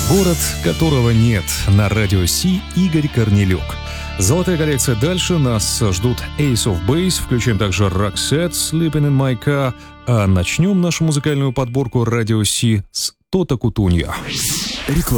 Город, которого нет. На радио Си Игорь Корнелюк. Золотая коллекция дальше. Нас ждут Ace of Base. Включаем также Roxette, Sleeping in My Car. А начнем нашу музыкальную подборку радио Си с Тота Кутунья.